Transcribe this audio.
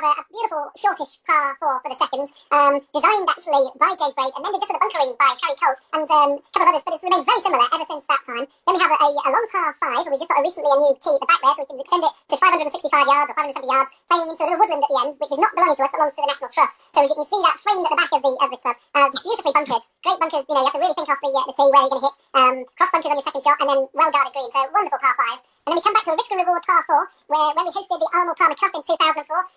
have a beautiful, shortish par 4 for the second, designed actually by James Braid, amended just for the bunkering by Harry Colt and a couple of others, but it's remained very similar ever since that time. Then we have a long par 5, and we just got recently a new tee at the back there, so we can extend it to 565 yards or 570 yards, playing into a little woodland at the end, which is not belonging to us, belongs to the National Trust. So as you can see that framed at the back of the club, beautifully bunkered, great bunkers. You have to really think off the tee where you're going to hit, cross bunkers on your second shot, and then well guarded green. So wonderful par 5. And then we come back to a risk and reward par 4, where when we hosted the Arnold Palmer Cup in 2004,